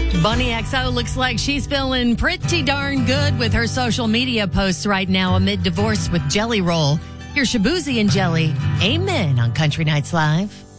Bunny XO looks like she's feeling pretty darn good with her social media posts right now amid divorce with Jelly Roll. Here's Shaboozey and Jelly. Amen on Country Nights Live.